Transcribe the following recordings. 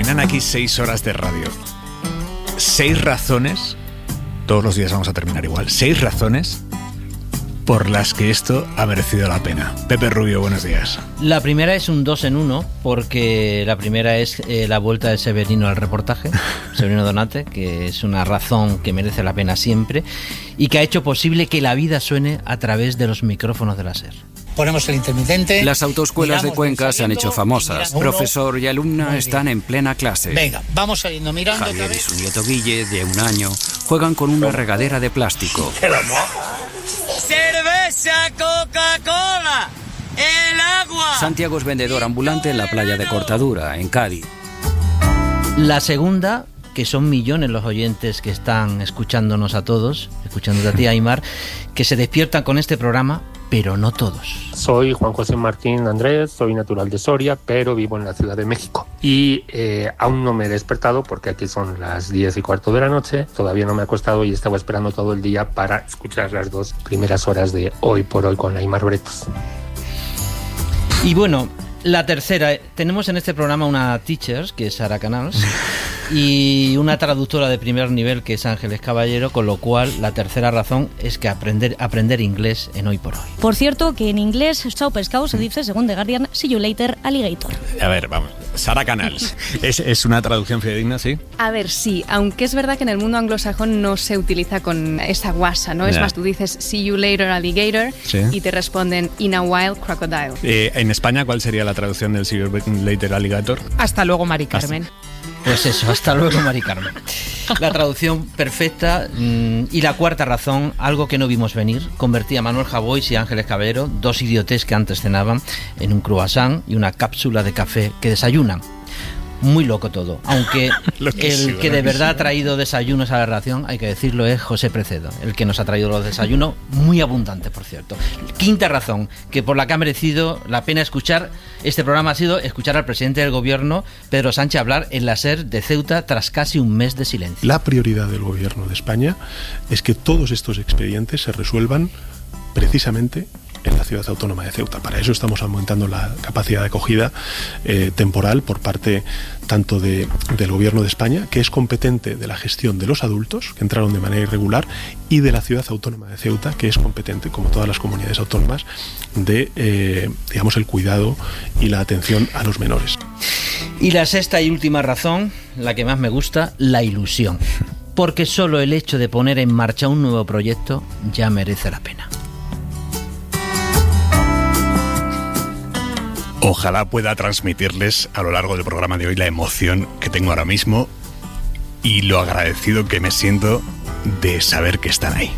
terminan aquí 6 horas de radio. 6 razones, todos los días vamos a terminar igual, 6 razones por las que esto ha merecido la pena. Pepe Rubio, buenos días. La primera es un 2 en 1, porque la primera es la vuelta de Severino al reportaje, Severino Donate, que es una razón que merece la pena siempre y que ha hecho posible que la vida suene a través de los micrófonos de la SER. Ponemos el intermitente. Las autoescuelas de Cuenca se han hecho famosas. Profesor y alumna están en plena clase. Venga, vamos saliendo mirando. Javier y su nieto Guille, de 1 año, juegan con una regadera de plástico. ¡Cerveza, Coca-Cola! ¡El agua! Santiago es vendedor ambulante en la playa de Cortadura, en Cádiz. La segunda, que son millones los oyentes que están escuchándonos a todos, escuchándote a ti, Aimar, que se despiertan con este programa, pero no todos. Soy Juan José Martín Andrés, soy natural de Soria, pero vivo en la Ciudad de México. Y aún no me he despertado porque aquí son las 10:15 de la noche. Todavía no me he acostado y estaba esperando todo el día para escuchar las 2 primeras horas de Hoy por Hoy con Aimar Bretos. Y bueno, la tercera, tenemos en este programa una teacher, que es Sara Canals, y una traductora de primer nivel, que es Ángeles Caballero, con lo cual la tercera razón es que aprender inglés en Hoy por Hoy. Por cierto, que en inglés, chao pescado se dice, según The Guardian, see you later, alligator. A ver, vamos, Sara Canals, ¿es una traducción fidedigna, sí? A ver, sí, aunque es verdad que en el mundo anglosajón no se utiliza con esa guasa, ¿no? Es más, tú dices see you later, alligator, ¿sí? Y te responden in a while, crocodile. En España, ¿cuál sería la traducción del see you later, alligator? Hasta luego, Mari Carmen. Pues eso, hasta luego, Mari Carmen. La traducción perfecta. Y la cuarta razón, algo que no vimos venir, convertía a Manuel Javois y Ángeles Caballero, 2 idiotes que antes cenaban, en un croissant y una cápsula de café que desayunan. Muy loco todo, aunque el que de verdad ha traído desayunos a la redacción, hay que decirlo, es José Precedo, el que nos ha traído los desayunos, muy abundantes, por cierto. Quinta razón, que por la que ha merecido la pena escuchar este programa, ha sido escuchar al presidente del gobierno, Pedro Sánchez, hablar en la SER de Ceuta tras casi un mes de silencio. La prioridad del gobierno de España es que todos estos expedientes se resuelvan precisamente en la ciudad autónoma de Ceuta. Para eso estamos aumentando la capacidad de acogida temporal por parte tanto del Gobierno de España, que es competente de la gestión de los adultos que entraron de manera irregular, y de la ciudad autónoma de Ceuta, que es competente, como todas las comunidades autónomas, de digamos, el cuidado y la atención a los menores. Y la sexta y última razón, la que más me gusta, la ilusión. Porque solo el hecho de poner en marcha un nuevo proyecto ya merece la pena. Ojalá pueda transmitirles a lo largo del programa de hoy la emoción que tengo ahora mismo y lo agradecido que me siento de saber que están ahí.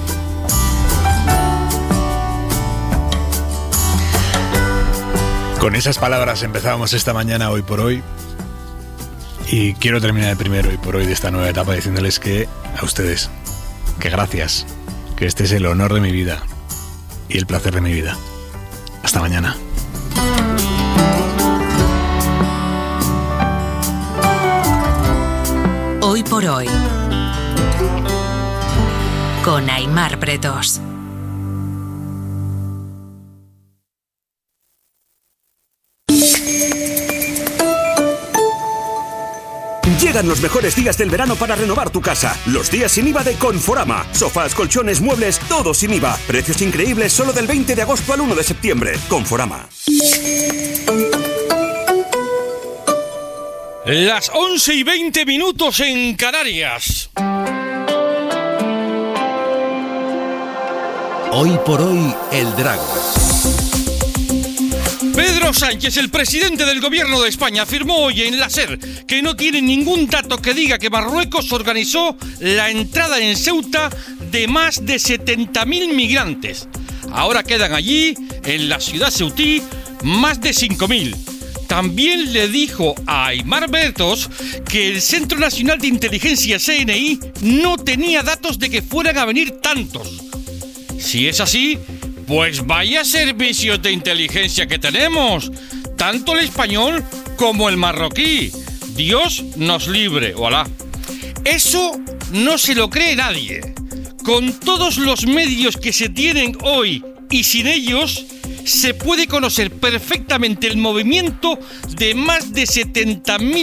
Con esas palabras empezábamos esta mañana Hoy por Hoy, y quiero terminar el primer Hoy por Hoy de esta nueva etapa diciéndoles que a ustedes, que gracias, que este es el honor de mi vida y el placer de mi vida. Hasta mañana. Hoy por Hoy con Aimar Bretos. Llegan los mejores días del verano para renovar tu casa. Los días sin IVA de Conforama. Sofás, colchones, muebles, todo sin IVA. Precios increíbles solo del 20 de agosto al 1 de septiembre. Conforama. Las 11:20 en Canarias. Hoy por Hoy, el Drago. Pedro Sánchez, el presidente del gobierno de España, afirmó hoy en la SER que no tiene ningún dato que diga que Marruecos organizó la entrada en Ceuta de más de 70.000 migrantes. Ahora quedan allí, en la ciudad ceutí, más de 5.000. También le dijo a Aimar Bretos que el Centro Nacional de Inteligencia, CNI, no tenía datos de que fueran a venir tantos. Si es así, pues vaya servicios de inteligencia que tenemos, tanto el español como el marroquí. Dios nos libre, ojalá. Eso no se lo cree nadie. Con todos los medios que se tienen hoy y sin ellos, se puede conocer perfectamente el movimiento de más de 70.000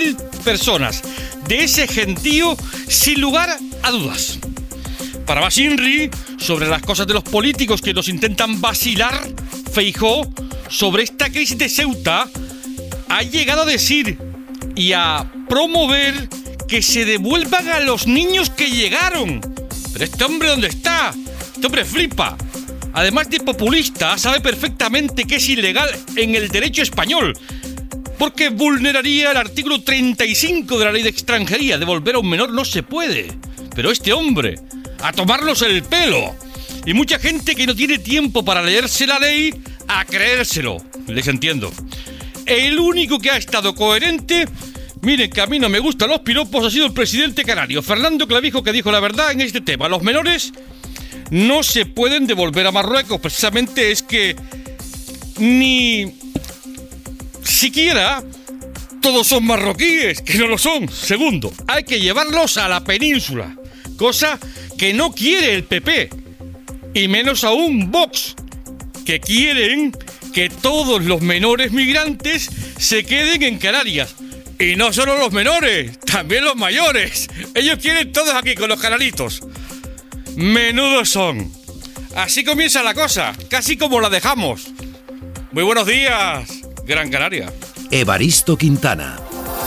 personas de ese gentío, sin lugar a dudas. Para Basinri, sobre las cosas de los políticos que nos intentan vacilar, Feijóo, sobre esta crisis de Ceuta, ha llegado a decir y a promover que se devuelvan a los niños que llegaron. Pero este hombre, ¿dónde está? Este hombre flipa. Además de populista, sabe perfectamente que es ilegal en el derecho español, porque vulneraría el artículo 35 de la ley de extranjería. Devolver a un menor no se puede. Pero este hombre, a tomarlos el pelo. Y mucha gente que no tiene tiempo para leerse la ley, a creérselo. Les entiendo. El único que ha estado coherente, miren que a mí no me gustan los piropos, ha sido el presidente canario, Fernando Clavijo, que dijo la verdad en este tema. Los menores no se pueden devolver a Marruecos. Precisamente es que ni siquiera todos son marroquíes, que no lo son. Segundo, hay que llevarlos a la península, cosa que no quiere el PP, y menos aún Vox, que quieren que todos los menores migrantes se queden en Canarias. Y no solo los menores, también los mayores. Ellos quieren todos aquí con los canaritos. Menudos son. Así comienza la cosa, casi como la dejamos. Muy buenos días, Gran Canaria. Evaristo Quintana.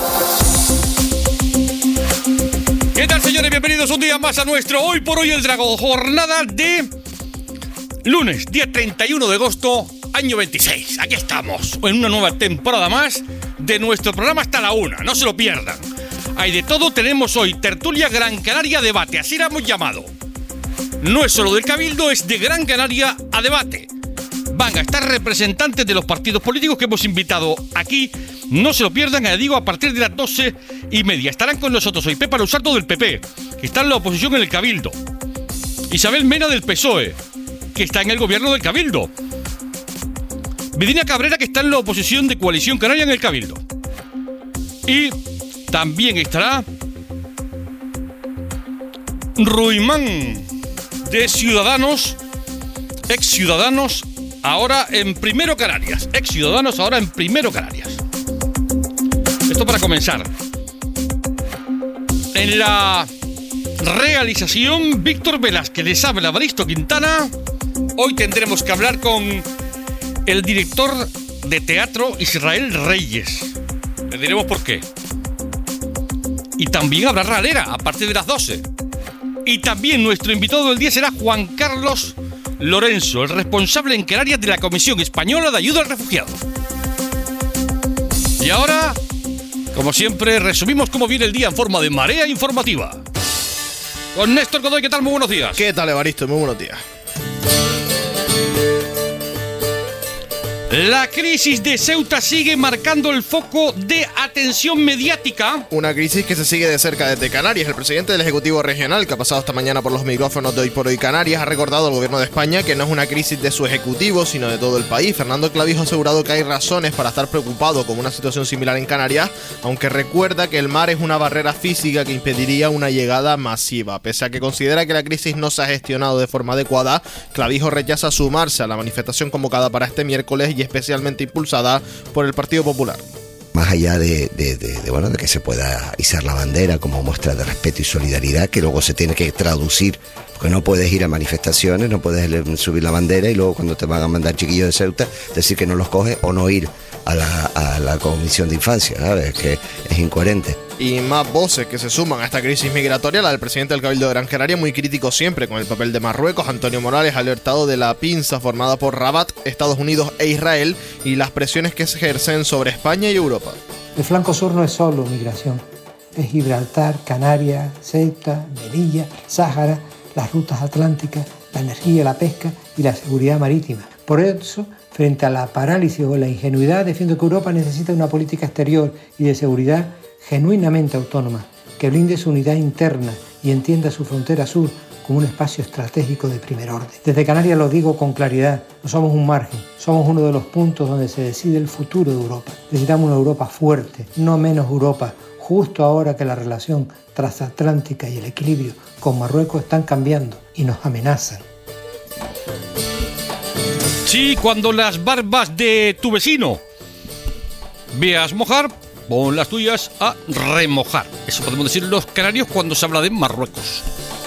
¿Qué tal, señores? Bienvenidos un día más a nuestro Hoy por Hoy el Drago. Jornada de lunes, día 31 de agosto, año 26. Aquí estamos, en una nueva temporada más de nuestro programa hasta la 1. No se lo pierdan. Hay de todo. Tenemos hoy Tertulia Gran Canaria Debate. Así la hemos llamado. No es solo del Cabildo, es de Gran Canaria a debate. Van a estar representantes de los partidos políticos que hemos invitado aquí. No se lo pierdan, ya digo, a partir de las 12:30. Estarán con nosotros hoy Pepa Lusardo del PP, que está en la oposición en el Cabildo. Isabel Mena del PSOE, que está en el gobierno del Cabildo. Vidina Cabrera, que está en la oposición de Coalición Canaria en el Cabildo. Y también estará Ruimán, de Ciudadanos, ex Ciudadanos, ahora en Primero Canarias. Ex Ciudadanos, ahora en Primero Canarias. Esto para comenzar. En la realización, Víctor Velázquez, les habla Evaristo Quintana. Hoy tendremos que hablar con el director de teatro Israel Reyes. Le diremos por qué. Y también habrá ralera a partir de las 12. Y también nuestro invitado del día será Juan Carlos Lorenzo, el responsable en Canarias de la Comisión Española de Ayuda al Refugiado. Y ahora, como siempre, resumimos cómo viene el día en forma de marea informativa. Con Néstor Godoy, ¿qué tal? Muy buenos días. ¿Qué tal, Evaristo? Muy buenos días. La crisis de Ceuta sigue marcando el foco de atención mediática. Una crisis que se sigue de cerca desde Canarias. El presidente del Ejecutivo Regional, que ha pasado esta mañana por los micrófonos de Hoy por Hoy Canarias, ha recordado al gobierno de España que no es una crisis de su ejecutivo, sino de todo el país. Fernando Clavijo ha asegurado que hay razones para estar preocupado con una situación similar en Canarias, aunque recuerda que el mar es una barrera física que impediría una llegada masiva. Pese a que considera que la crisis no se ha gestionado de forma adecuada, Clavijo rechaza sumarse a la manifestación convocada para este miércoles y especialmente impulsada por el Partido Popular. Más allá de que se pueda izar la bandera como muestra de respeto y solidaridad, que luego se tiene que traducir, porque no puedes ir a manifestaciones, no puedes subir la bandera y luego cuando te van a mandar chiquillos de Ceuta decir que no los coges o no ir a la comisión de infancia, ¿sabes? Que es incoherente. Y más voces que se suman a esta crisis migratoria, la del presidente del Cabildo de Gran Canaria, muy crítico siempre con el papel de Marruecos. Antonio Morales ha alertado de la pinza formada por Rabat, Estados Unidos e Israel y las presiones que se ejercen sobre España y Europa. El flanco sur no es solo migración, es Gibraltar, Canarias, Ceuta, Melilla, Sáhara, las rutas atlánticas, la energía, la pesca y la seguridad marítima. Por eso, frente a la parálisis o la ingenuidad, defiendo que Europa necesita una política exterior y de seguridad genuinamente autónoma, que blinde su unidad interna y entienda su frontera sur como un espacio estratégico de primer orden. Desde Canarias lo digo con claridad, no somos un margen, somos uno de los puntos donde se decide el futuro de Europa. Necesitamos una Europa fuerte, no menos Europa, justo ahora que la relación transatlántica y el equilibrio con Marruecos están cambiando y nos amenazan. Sí, cuando las barbas de tu vecino veas mojar, pon las tuyas a remojar. Eso podemos decir los canarios cuando se habla de Marruecos.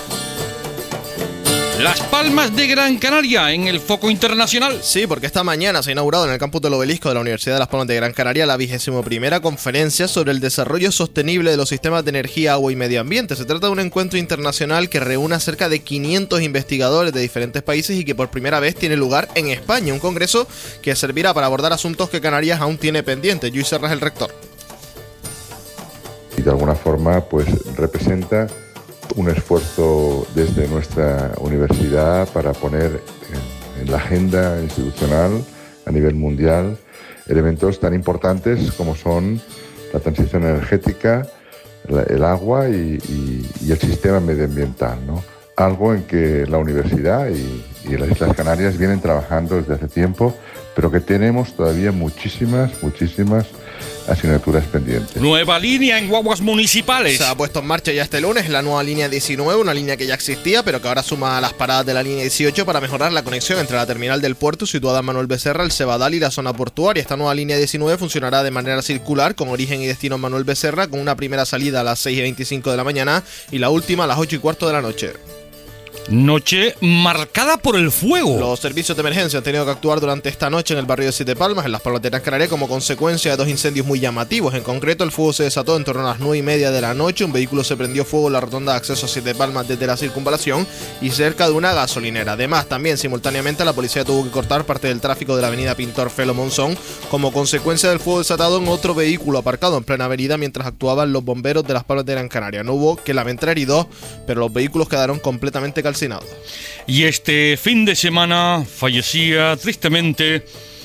Las Palmas de Gran Canaria en el foco internacional. Sí, porque esta mañana se ha inaugurado en el campus del Obelisco de la Universidad de Las Palmas de Gran Canaria la 21ª conferencia sobre el desarrollo sostenible de los sistemas de energía, agua y medio ambiente. Se trata de un encuentro internacional que reúne a cerca de 500 investigadores de diferentes países y que por primera vez tiene lugar en España. Un congreso que servirá para abordar asuntos que Canarias aún tiene pendientes. Lluís Serra es el rector. Y de alguna forma pues representa un esfuerzo desde nuestra universidad para poner en la agenda institucional a nivel mundial elementos tan importantes como son la transición energética, el agua y el sistema medioambiental, ¿no? Algo en que la universidad y las Islas Canarias vienen trabajando desde hace tiempo, pero que tenemos todavía muchísimas asignaturas pendientes. Nueva línea en guaguas municipales. Se ha puesto en marcha ya este lunes la nueva línea 19, una línea que ya existía, pero que ahora suma a las paradas de la línea 18 para mejorar la conexión entre la terminal del puerto situada en Manuel Becerra, el Cebadal y la zona portuaria. Esta nueva línea 19 funcionará de manera circular, con origen y destino en Manuel Becerra, con una primera salida a las 6:25 de la mañana y la última a las 8:15 de la noche. Noche marcada por el fuego. Los servicios de emergencia han tenido que actuar durante esta noche en el barrio de Siete Palmas, en Las Palmas de Gran Canaria, como consecuencia de dos incendios muy llamativos. En concreto, el fuego se desató en torno a las 9:30 de la noche. Un vehículo se prendió fuego en la rotonda de acceso a Siete Palmas desde la circunvalación y cerca de una gasolinera. Además, también simultáneamente la policía tuvo que cortar parte del tráfico de la avenida Pintor Felo Monzón como consecuencia del fuego desatado en otro vehículo aparcado en plena avenida mientras actuaban los bomberos de Las Palmas de Gran Canaria. No hubo que lamentar heridos, pero los vehículos quedaron completamente calcinados. Y este fin de semana fallecía tristemente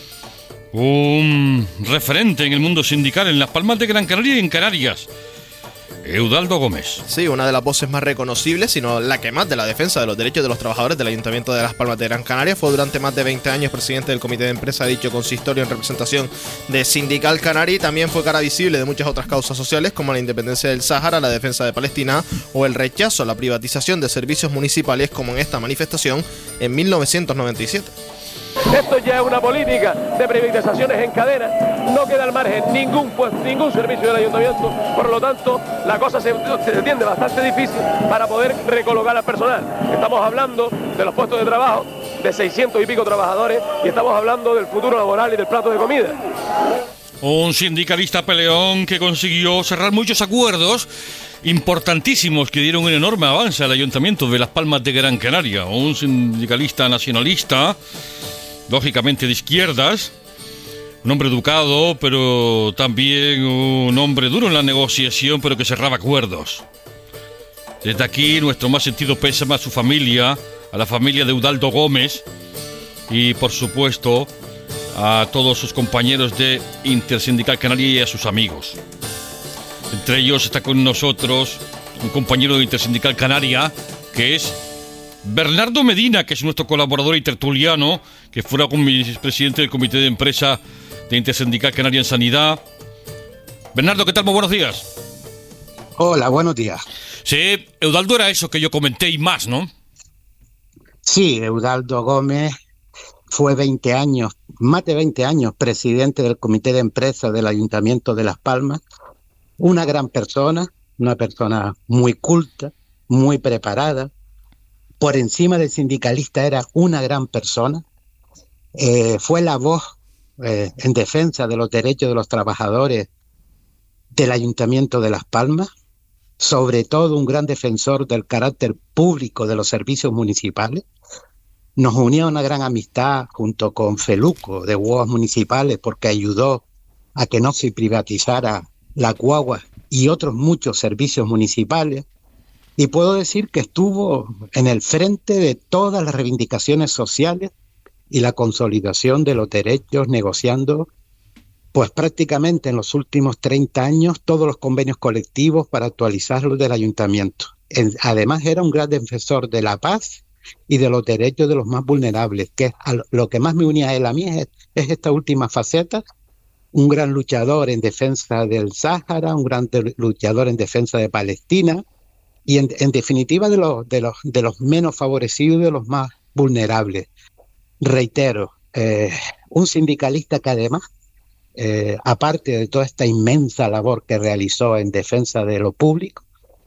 un referente en el mundo sindical en Las Palmas de Gran Canaria y en Canarias, Eudaldo Gómez. Sí, una de las voces más reconocibles, sino la que más, de la defensa de los derechos de los trabajadores del Ayuntamiento de Las Palmas de Gran Canaria. Fue durante más de 20 años presidente del comité de empresa de dicho consistorio en representación de Sindical Canaria y también fue cara visible de muchas otras causas sociales como la independencia del Sáhara, la defensa de Palestina o el rechazo a la privatización de servicios municipales, como en esta manifestación en 1997. Esto ya es una política de privatizaciones en cadena, no queda al margen ningún servicio del ayuntamiento, por lo tanto la cosa se entiende bastante difícil para poder recolocar al personal. Estamos hablando de los puestos de trabajo de 600 y pico trabajadores y estamos hablando del futuro laboral y del plato de comida. Un sindicalista peleón que consiguió cerrar muchos acuerdos importantísimos que dieron un enorme avance al Ayuntamiento de Las Palmas de Gran Canaria. Un sindicalista nacionalista, lógicamente de izquierdas, un hombre educado, pero también un hombre duro en la negociación, pero que cerraba acuerdos. Desde aquí, nuestro más sentido pésame a su familia, a la familia de Eudaldo Gómez y, por supuesto, a todos sus compañeros de Intersindical Canaria y a sus amigos. Entre ellos está con nosotros un compañero de Intersindical Canaria, que es Bernardo Medina, que es nuestro colaborador y tertuliano, que fuera vicepresidente del comité de empresa de Intersindical Canaria en Sanidad. Bernardo, ¿qué tal? Muy buenos días. Hola, buenos días. Sí, Eudaldo era eso que yo comenté y más, ¿no? Sí, Eudaldo Gómez fue más de 20 años, presidente del comité de empresa del Ayuntamiento de Las Palmas. Una gran persona, una persona muy culta, muy preparada. Por encima del sindicalista era una gran persona. Fue la voz en defensa de los derechos de los trabajadores del Ayuntamiento de Las Palmas, sobre todo un gran defensor del carácter público de los servicios municipales. Nos unía una gran amistad junto con Feluco de Guaguas Municipales, porque ayudó a que no se privatizara la guagua y otros muchos servicios municipales. Y puedo decir que estuvo en el frente de todas las reivindicaciones sociales y la consolidación de los derechos, negociando pues prácticamente en los últimos 30 años todos los convenios colectivos para actualizarlos del ayuntamiento. Además era un gran defensor de la paz y de los derechos de los más vulnerables, que lo que más me unía a él a mí es esta última faceta. Un gran luchador en defensa del Sáhara, un gran luchador en defensa de Palestina y en definitiva de los menos favorecidos y de los más vulnerables. Reitero, un sindicalista que además aparte de toda esta inmensa labor que realizó en defensa de lo público,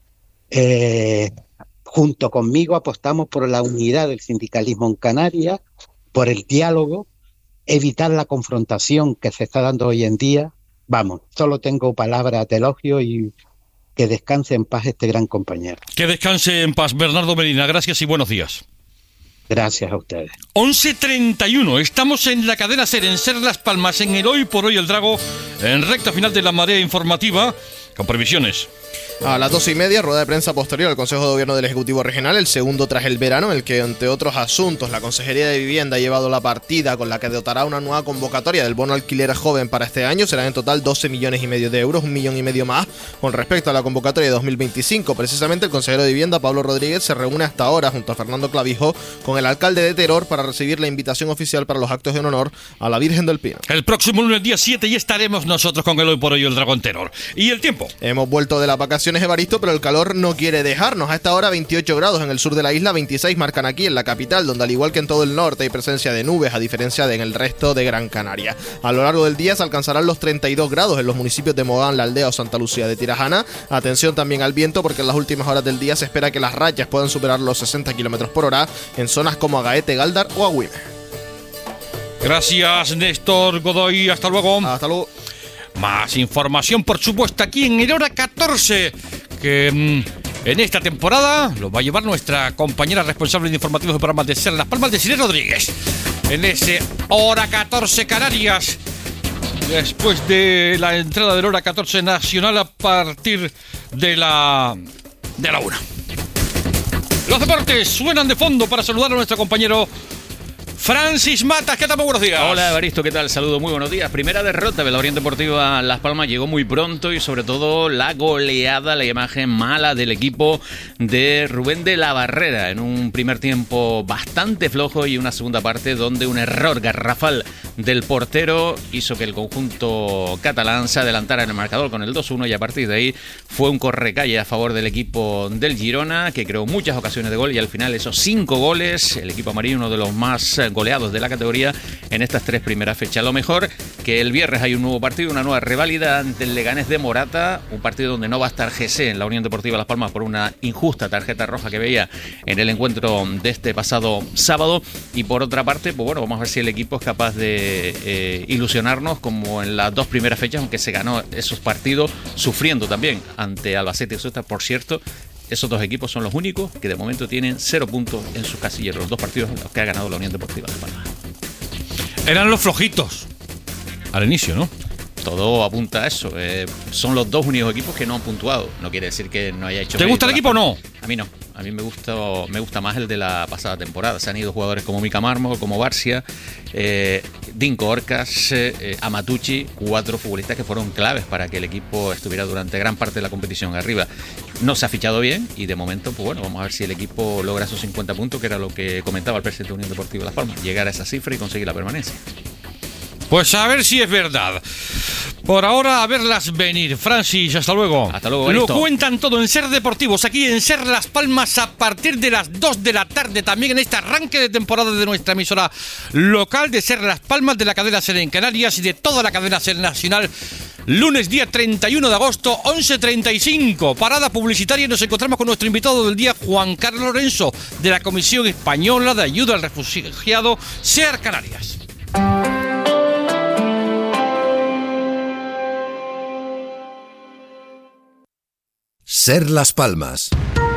junto conmigo apostamos por la unidad del sindicalismo en Canarias, por el diálogo, evitar la confrontación que se está dando hoy en día. Vamos, solo tengo palabras de elogio y que descanse en paz este gran compañero. Que descanse en paz, Bernardo Medina. Gracias y buenos días. Gracias a ustedes. 11:31, estamos en la cadena SER, en SER Las Palmas, en el Hoy por Hoy El Drago, en recta final de la marea informativa, con previsiones. A las 12:30, rueda de prensa posterior al Consejo de Gobierno del Ejecutivo Regional, el segundo tras el verano, en el que, entre otros asuntos, la Consejería de Vivienda ha llevado la partida con la que dotará una nueva convocatoria del bono alquiler joven para este año. Serán en total 12,5 millones de euros, 1,5 millones más con respecto a la convocatoria de 2025. Precisamente el consejero de Vivienda, Pablo Rodríguez, se reúne hasta ahora junto a Fernando Clavijo con el alcalde de Teror para recibir la invitación oficial para los actos en honor a la Virgen del Pino. El próximo lunes, día 7, ya estaremos nosotros con el Hoy por Hoy El Drago en Teror. ¿Y el tiempo? Hemos vuelto de las vacaciones, Evaristo, pero el calor no quiere dejarnos. A esta hora 28 grados en el sur de la isla, 26 marcan aquí en la capital, donde al igual que en todo el norte hay presencia de nubes, a diferencia de en el resto de Gran Canaria. A lo largo del día se alcanzarán los 32 grados en los municipios de Mogán, La Aldea o Santa Lucía de Tirajana. Atención también al viento, porque en las últimas horas del día se espera que las rachas puedan superar los 60 km por hora en zonas como Agaete, Galdar o Agüime. Gracias, Néstor Godoy. Hasta luego. Hasta luego. Más información, por supuesto, aquí en el Hora 14, que en esta temporada lo va a llevar nuestra compañera responsable de informativos de programas de SER Las Palmas, Desiree Rodríguez. En ese Hora 14 Canarias, después de la entrada del Hora 14 Nacional a partir de la 1. Los deportes suenan de fondo para saludar a nuestro compañero Francis Matas. ¿Qué tal? Muy buenos días. Hola, Evaristo, ¿qué tal? Saludo, muy buenos días. Primera derrota de la Unión Deportiva Las Palmas llegó muy pronto y sobre todo la goleada, la imagen mala del equipo de Rubén de la Barrera en un primer tiempo bastante flojo y una segunda parte donde un error garrafal del portero hizo que el conjunto catalán se adelantara en el marcador con el 2-1 y a partir de ahí fue un correcalle a favor del equipo del Girona, que creó muchas ocasiones de gol y al final esos 5 goles, el equipo amarillo uno de los más goleados de la categoría en estas 3 primeras fechas. Lo mejor que el viernes hay un nuevo partido, una nueva reválida ante el Leganés de Morata, un partido donde no va a estar GC en la Unión Deportiva Las Palmas por una injusta tarjeta roja que veía en el encuentro de este pasado sábado. Y por otra parte, pues bueno, vamos a ver si el equipo es capaz de ilusionarnos como en las 2 primeras fechas, aunque se ganó esos partidos sufriendo también ante Albacete y Ceuta. Por cierto, esos 2 equipos son los únicos que de momento tienen 0 puntos en sus casilleros, los 2 partidos en los que ha ganado la Unión Deportiva Las Palmas. Eran los flojitos al inicio, ¿no? Todo apunta a eso. Son los 2 únicos equipos que no han puntuado. No quiere decir que no haya hecho... ¿Te gusta el equipo o no? A mí no. A mí me gusta más el de la pasada temporada. Se han ido jugadores como Mika Mármol, como Barcia, Dinko Orcas, Amatucci, 4 futbolistas que fueron claves para que el equipo estuviera durante gran parte de la competición arriba. No se ha fichado bien y de momento, pues bueno, vamos a ver si el equipo logra esos 50 puntos, que era lo que comentaba el presidente de Unión Deportiva Las Palmas, llegar a esa cifra y conseguir la permanencia. Pues a ver si es verdad. Por ahora, a verlas venir. Francis, hasta luego. Hasta luego, Benito. Lo cuentan todo en SER Deportivos, aquí en SER Las Palmas, a partir de las 2 de la tarde, también en este arranque de temporada de nuestra emisora local de SER Las Palmas, de la cadena SER en Canarias y de toda la cadena SER nacional. Lunes, día 31 de agosto, 11:35. Parada publicitaria y nos encontramos con nuestro invitado del día, Juan Carlos Lorenzo, de la Comisión Española de Ayuda al Refugiado, SER Canarias. SER Las Palmas.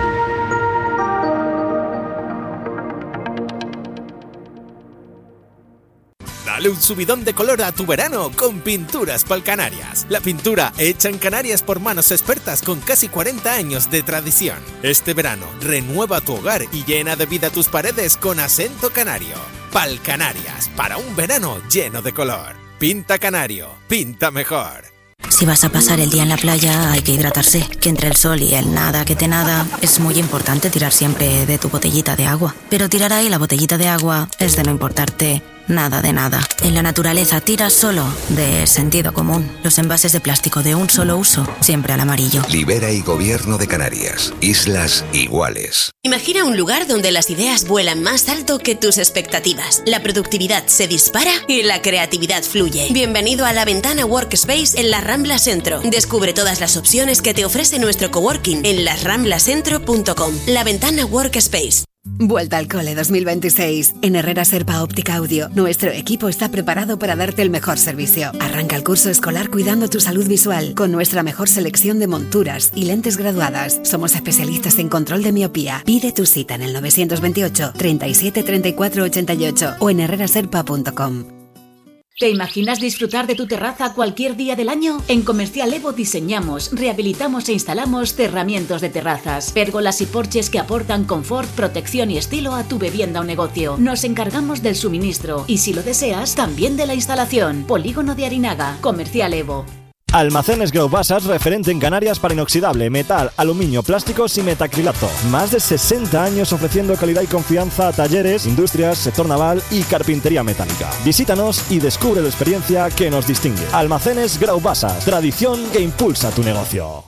Dale un subidón de color a tu verano con Pinturas Palcanarias. La pintura hecha en Canarias por manos expertas con casi 40 años de tradición. Este verano, renueva tu hogar y llena de vida tus paredes con acento canario. Palcanarias, para un verano lleno de color. Pinta canario, pinta mejor. Si vas a pasar el día en la playa hay que hidratarse, que entre el sol y el nada que te nada es muy importante tirar siempre de tu botellita de agua. Pero tirar ahí la botellita de agua es de no importarte nada de nada. En la naturaleza tiras solo de sentido común. Los envases de plástico de un solo uso, siempre al amarillo. Libera y Gobierno de Canarias. Islas iguales. Imagina un lugar donde las ideas vuelan más alto que tus expectativas. La productividad se dispara y la creatividad fluye. Bienvenido a La Ventana Workspace en la Rambla Centro. Descubre todas las opciones que te ofrece nuestro coworking en lasramblascentro.com. La Ventana Workspace. Vuelta al cole 2026. En Herrera Serpa Óptica Audio, nuestro equipo está preparado para darte el mejor servicio. Arranca el curso escolar cuidando tu salud visual con nuestra mejor selección de monturas y lentes graduadas. Somos especialistas en control de miopía. Pide tu cita en el 928 37 34 88 o en herreraserpa.com. ¿Te imaginas disfrutar de tu terraza cualquier día del año? En Comercial Evo diseñamos, rehabilitamos e instalamos cerramientos de terrazas, pérgolas y porches que aportan confort, protección y estilo a tu vivienda o negocio. Nos encargamos del suministro y, si lo deseas, también de la instalación. Polígono de Arinaga. Comercial Evo. Almacenes Graubassas, referente en Canarias para inoxidable, metal, aluminio, plásticos y metacrilato. Más de 60 años ofreciendo calidad y confianza a talleres, industrias, sector naval y carpintería metálica. Visítanos y descubre la experiencia que nos distingue. Almacenes Graubassas, tradición que impulsa tu negocio.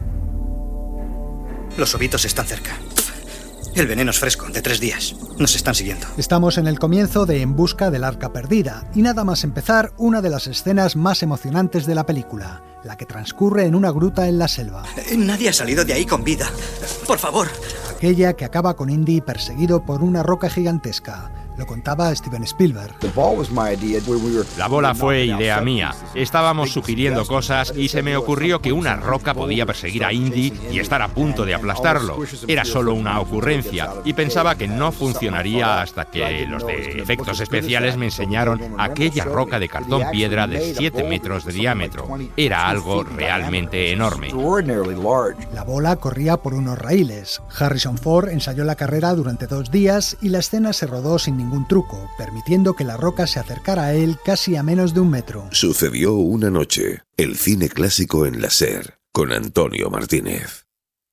Los ovitos están cerca. El veneno es fresco, de 3 días. Nos están siguiendo. Estamos en el comienzo de En busca del arca perdida, y nada más empezar, una de las escenas más emocionantes de la película, la que transcurre en una gruta en la selva. Nadie ha salido de ahí con vida. Por favor. Aquella que acaba con Indy perseguido por una roca gigantesca. Lo contaba Steven Spielberg. La bola fue idea mía. Estábamos sugiriendo cosas y se me ocurrió que una roca podía perseguir a Indy y estar a punto de aplastarlo. Era solo una ocurrencia y pensaba que no funcionaría hasta que los de efectos especiales me enseñaron aquella roca de cartón piedra de 7 metros de diámetro. Era algo realmente enorme. La bola corría por unos raíles. Harrison Ford ensayó la carrera durante 2 días y la escena se rodó sin ningún truco, permitiendo que la roca se acercara a él casi a menos de 1 metro. Sucedió una noche. El cine clásico en la SER, con Antonio Martínez.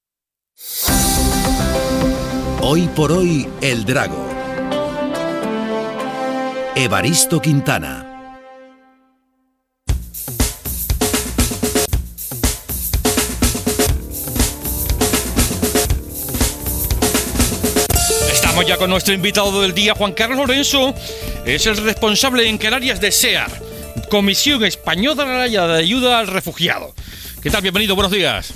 Hoy por hoy, El Drago. Evaristo Quintana. Estamos ya con nuestro invitado del día, Juan Carlos Lorenzo. Es el responsable en Canarias de SEAR, Comisión Española de Ayuda al Refugiado. ¿Qué tal? Bienvenido, buenos días.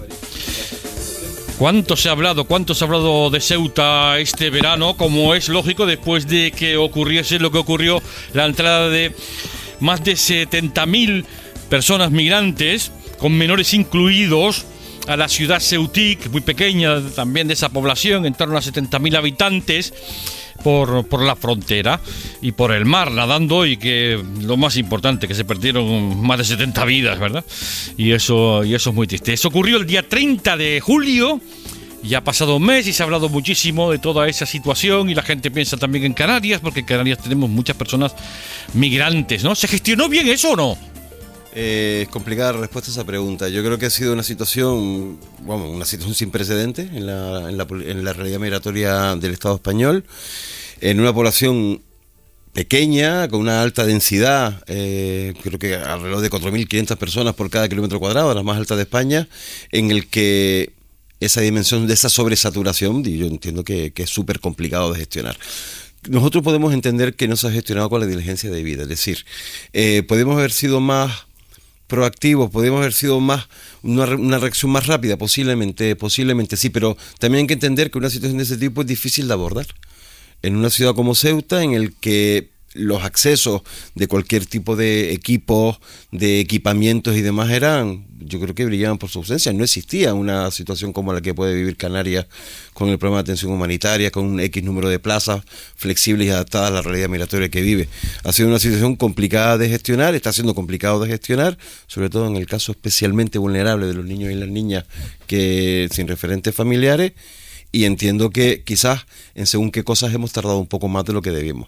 ¿Cuánto se ha hablado de Ceuta este verano? Como es lógico, después de que ocurriese lo que ocurrió, la entrada de más de 70.000 personas migrantes, con menores incluidos, a la ciudad ceutí, muy pequeña también de esa población, en torno a 70.000 habitantes, por la frontera y por el mar nadando, y que lo más importante, que se perdieron más de 70 vidas, ¿verdad? Y eso es muy triste. Eso ocurrió el día 30 de julio, ya ha pasado un mes y se ha hablado muchísimo de toda esa situación, y la gente piensa también en Canarias, porque en Canarias tenemos muchas personas migrantes, ¿no? ¿Se gestionó bien eso o no? Es complicada la respuesta a esa pregunta. Yo creo que ha sido una situación sin precedentes en la realidad migratoria del Estado español, en una población pequeña, con una alta densidad, creo que alrededor de 4.500 personas por cada kilómetro cuadrado, la más alta de España, en el que esa dimensión de esa sobresaturación, yo entiendo que es súper complicado de gestionar. Nosotros podemos entender que no se ha gestionado con la diligencia debida, es decir, podemos haber sido más proactivos, podemos haber sido más una reacción más rápida, posiblemente sí, pero también hay que entender que una situación de ese tipo es difícil de abordar en una ciudad como Ceuta, en el que los accesos de cualquier tipo de equipos, de equipamientos y demás yo creo que brillaban por su ausencia. No existía una situación como la que puede vivir Canarias, con el programa de atención humanitaria, con un X número de plazas flexibles y adaptadas a la realidad migratoria que vive. Ha sido una situación complicada de gestionar, está siendo complicado de gestionar, sobre todo en el caso especialmente vulnerable de los niños y las niñas que sin referentes familiares, y entiendo que quizás en según qué cosas hemos tardado un poco más de lo que debíamos.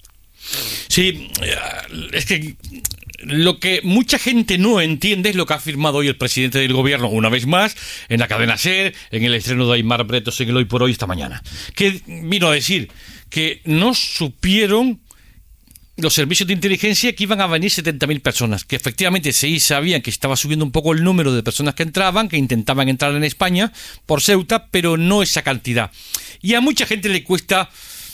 Sí, es que lo que mucha gente no entiende es lo que ha afirmado hoy el presidente del gobierno, una vez más, en la cadena SER, en el estreno de Aimar Bretos en el Hoy por Hoy esta mañana, que vino a decir que no supieron los servicios de inteligencia que iban a venir 70.000 personas, que efectivamente sí sabían que estaba subiendo un poco el número de personas que entraban, que intentaban entrar en España por Ceuta, pero no esa cantidad. Y a mucha gente le cuesta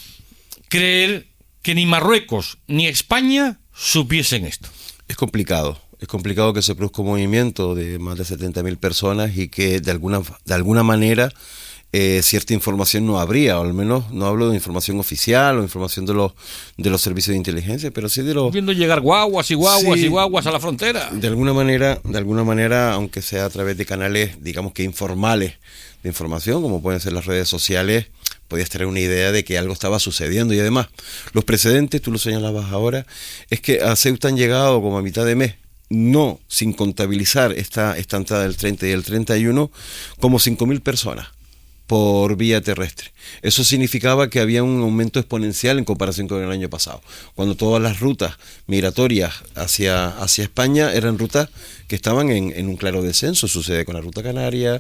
creer que ni Marruecos ni España supiesen esto. Es complicado que se produzca un movimiento de más de 70.000 personas y que de alguna manera cierta información no habría, o al menos no hablo de información oficial o información de los servicios de inteligencia, pero sí de los... Viendo llegar guaguas y guaguas y guaguas a la frontera. De alguna manera, aunque sea a través de canales, digamos que informales de información, como pueden ser las redes sociales, podías tener una idea de que algo estaba sucediendo. Y además, los precedentes, tú lo señalabas ahora, es que a Ceuta han llegado como a mitad de mes, no sin contabilizar esta entrada del 30 y el 31, como 5.000 personas por vía terrestre. Eso significaba que había un aumento exponencial en comparación con el año pasado, cuando todas las rutas migratorias hacia España eran rutas que estaban en un claro descenso. Sucede con la ruta canaria,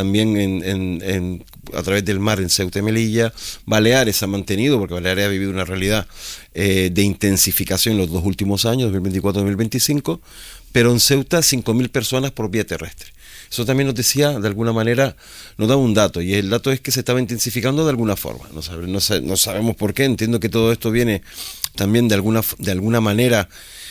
también a través del mar en Ceuta y Melilla. Baleares ha mantenido, porque Baleares ha vivido una realidad de intensificación en los 2 últimos años, 2024-2025, pero en Ceuta 5.000 personas por vía terrestre. Eso también nos decía, de alguna manera, nos da un dato, y el dato es que se estaba intensificando de alguna forma. No sabemos por qué. Entiendo que todo esto viene también de alguna manera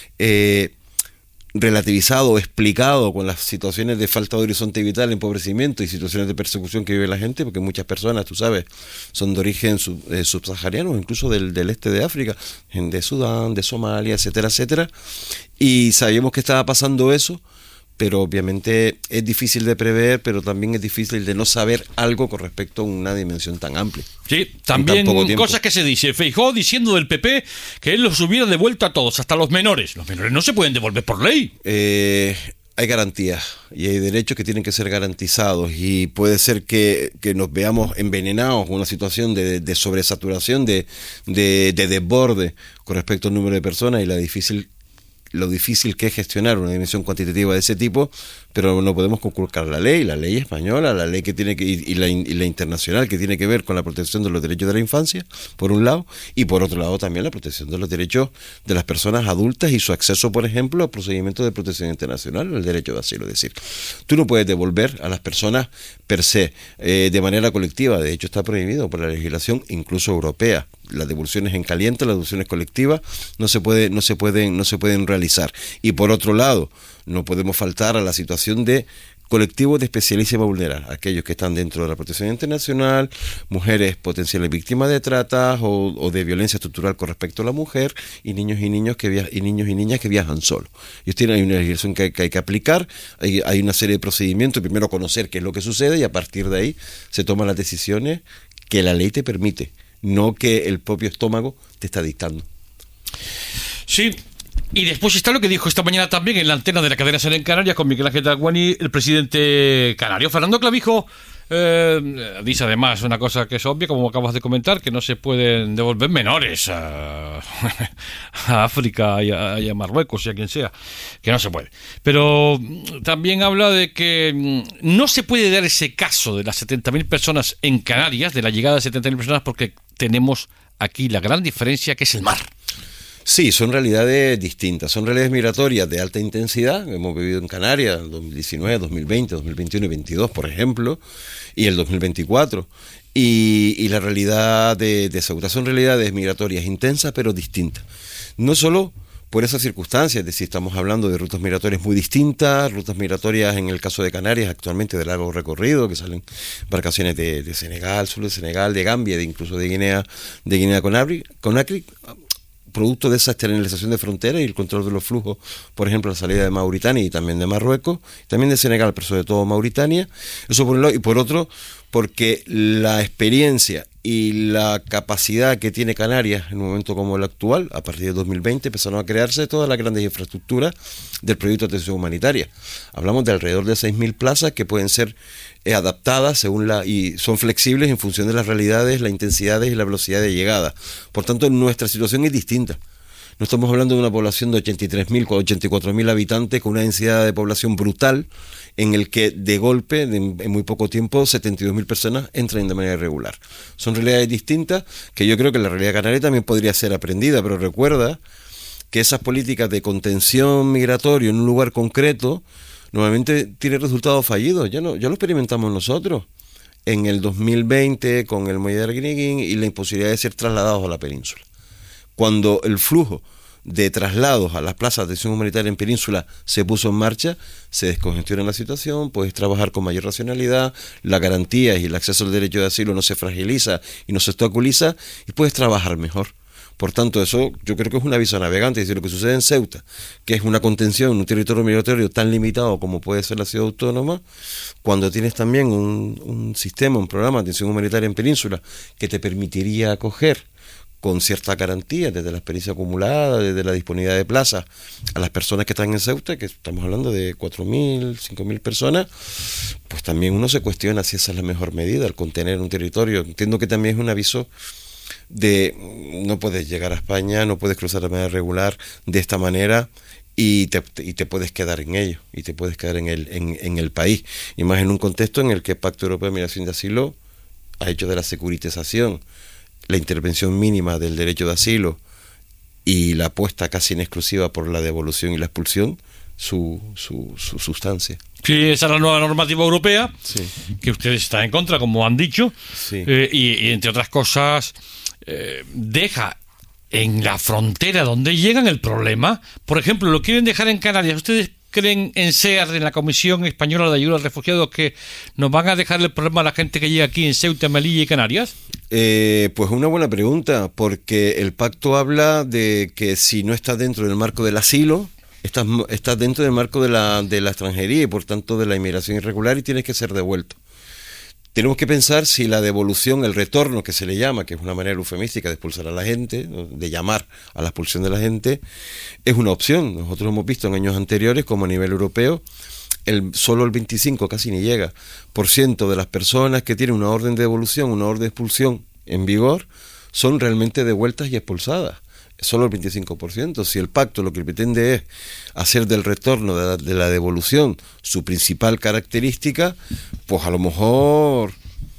relativizado o explicado con las situaciones de falta de horizonte vital, empobrecimiento y situaciones de persecución que vive la gente, porque muchas personas, tú sabes, son de origen subsahariano, incluso del este de África, de Sudán, de Somalia, etcétera, etcétera. Y sabíamos que estaba pasando eso, pero obviamente es difícil de prever, pero también es difícil de no saber algo con respecto a una dimensión tan amplia. Sí, también cosas que se dice. Feijóo diciendo del PP que él los hubiera devuelto a todos, hasta los menores. Los menores no se pueden devolver por ley. Hay garantías y hay derechos que tienen que ser garantizados, y puede ser que nos veamos envenenados con una situación de sobresaturación, de desborde con respecto al número de personas y lo difícil que es gestionar una dimensión cuantitativa de ese tipo, pero no podemos conculcar la ley española, la ley que tiene que y la internacional, que tiene que ver con la protección de los derechos de la infancia, por un lado, y por otro lado también la protección de los derechos de las personas adultas y su acceso, por ejemplo, a procedimientos de protección internacional, el derecho de asilo. Es decir, tú no puedes devolver a las personas per se, de manera colectiva. De hecho, está prohibido por la legislación, incluso europea. Las devoluciones en caliente, las devoluciones colectivas no se pueden realizar. Y por otro lado, no podemos faltar a la situación de colectivos de especialísima vulnerabilidad, aquellos que están dentro de la protección internacional, mujeres potenciales víctimas de trata o de violencia estructural con respecto a la mujer, y niños y niñas que viajan solos. Hay una legislación que hay que aplicar, hay una serie de procedimientos, primero conocer qué es lo que sucede, y a partir de ahí se toman las decisiones que la ley te permite, no que el propio estómago te está dictando. Sí. Y después está lo que dijo esta mañana también en la antena de la cadena SER en Canarias con Miguel Ángel Talguani, el presidente canario. Fernando Clavijo dice además una cosa que es obvia, como acabas de comentar, que no se pueden devolver menores a África y a Marruecos y a quien sea, que no se puede. Pero también habla de que no se puede dar ese caso de las 70.000 personas en Canarias, de la llegada de 70.000 personas, porque tenemos aquí la gran diferencia, que es el mar. Sí, son realidades distintas, son realidades migratorias de alta intensidad que hemos vivido en Canarias en 2019, 2020, 2021 y 2022, por ejemplo, y el 2024. Y la realidad de Ceuta son realidades migratorias intensas pero distintas. No solo por esas circunstancias, es decir, estamos hablando de rutas migratorias muy distintas, rutas migratorias en el caso de Canarias actualmente de largo recorrido, que salen embarcaciones de Senegal, sur de Senegal, de Gambia, incluso de Guinea Conakry, producto de esa externalización de fronteras y el control de los flujos, por ejemplo, la salida de Mauritania y también de Marruecos, también de Senegal, pero sobre todo Mauritania. Eso por un lado, y por otro, porque la experiencia y la capacidad que tiene Canarias en un momento como el actual, a partir de 2020 empezaron a crearse todas las grandes infraestructuras del proyecto de atención humanitaria. Hablamos de alrededor de 6.000 plazas que pueden ser adaptadas y son flexibles en función de las realidades, las intensidades y la velocidad de llegada. Por tanto, nuestra situación es distinta. No estamos hablando de una población de 83.000 o 84.000 habitantes con una densidad de población brutal, en el que de golpe, en muy poco tiempo, 72.000 personas entran de manera irregular. Son realidades distintas que yo creo que la realidad canaria también podría ser aprendida, pero recuerda que esas políticas de contención migratoria en un lugar concreto normalmente tienen resultados fallidos. Ya lo experimentamos nosotros en el 2020 con el muelle de Arguineguín y la imposibilidad de ser trasladados a la península. Cuando el flujo de traslados a las plazas de atención humanitaria en península se puso en marcha, se descongestiona la situación, puedes trabajar con mayor racionalidad, las garantías y el acceso al derecho de asilo no se fragiliza y no se obstaculiza y puedes trabajar mejor. Por tanto, eso yo creo que es un aviso a navegantes. Es decir, lo que sucede en Ceuta, que es una contención en un territorio migratorio tan limitado como puede ser la ciudad autónoma, cuando tienes también un sistema, un programa de atención humanitaria en península que te permitiría acoger con cierta garantía, desde la experiencia acumulada, desde la disponibilidad de plazas, a las personas que están en Ceuta, que estamos hablando de 4.000, 5.000 personas, pues también uno se cuestiona si esa es la mejor medida, al contener un territorio. Entiendo que también es un aviso de no puedes llegar a España, no puedes cruzar de manera regular de esta manera y te puedes quedar en ello, y te puedes quedar en el país. Y más en un contexto en el que el Pacto Europeo de Migración y de Asilo ha hecho de la securitización, la intervención mínima del derecho de asilo y la apuesta casi en exclusiva por la devolución y la expulsión su sustancia. Sí, esa es la nueva normativa europea, sí, que ustedes están en contra, como han dicho, sí. Y entre otras cosas deja en la frontera donde llegan el problema. Por ejemplo, lo quieren dejar en Canarias. ¿Ustedes creen en SEAR, en la Comisión Española de Ayuda a Refugiados, que nos van a dejar el problema a la gente que llega aquí en Ceuta, Melilla y Canarias? Pues una buena pregunta, porque el pacto habla de que si no estás dentro del marco del asilo, estás dentro del marco de la extranjería y por tanto de la inmigración irregular y tienes que ser devuelto. Tenemos que pensar si la devolución, el retorno que se le llama, que es una manera eufemística de expulsar a la gente, de llamar a la expulsión de la gente, es una opción. Nosotros hemos visto en años anteriores como a nivel europeo solo el 25, casi ni llega, % de las personas que tienen una orden de devolución, una orden de expulsión en vigor, son realmente devueltas y expulsadas. Solo el 25%. Si el pacto lo que pretende es hacer del retorno, de la devolución, su principal característica, pues a lo mejor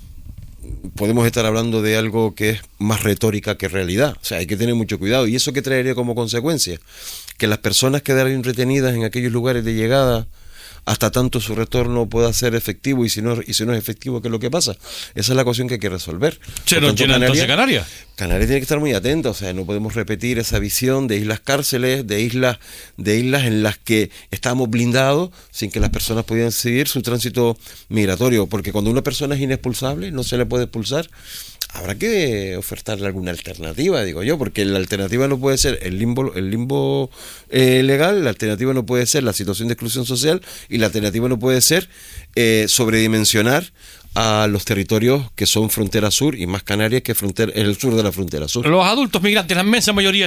podemos estar hablando de algo que es más retórica que realidad. O sea, hay que tener mucho cuidado. ¿Y eso qué traería como consecuencia? Que las personas quedaran retenidas en aquellos lugares de llegada hasta tanto su retorno pueda ser efectivo, y si no es efectivo, ¿qué es lo que pasa? Esa es la cuestión que hay que resolver. ¿Se nos llena entonces Canarias? Canarias tiene que estar muy atenta, o sea, no podemos repetir esa visión de islas cárceles, de islas en las que estábamos blindados sin que las personas pudieran seguir su tránsito migratorio, porque cuando una persona es inexpulsable, no se le puede expulsar. Habrá que ofertarle alguna alternativa, digo yo, porque la alternativa no puede ser el limbo legal, la alternativa no puede ser la situación de exclusión social, y la alternativa no puede ser sobredimensionar a los territorios que son frontera sur, y más Canarias que el sur de la frontera sur. Los adultos migrantes, la inmensa mayoría,